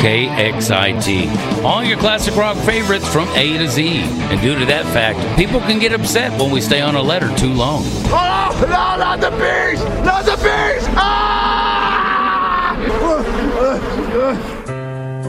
KXIT. All your classic rock favorites from A to Z. And due to that fact, people can get upset when we stay on a letter too long. Oh, no, not the bees! Not the bees! Ah!